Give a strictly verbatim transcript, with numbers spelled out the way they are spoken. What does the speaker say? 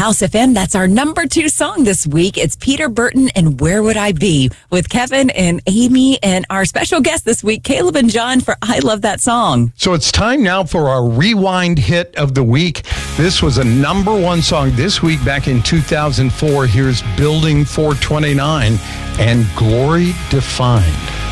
House F M. That's our number two song this week. It's Peter Burton and Where Would I Be with Kevin and Amy and our special guest this week, Caleb and John, for I Love That Song. So it's time now for our rewind hit of the week. This was a number one song this week back in two thousand four. Here's Building four twenty-nine and Glory Defined.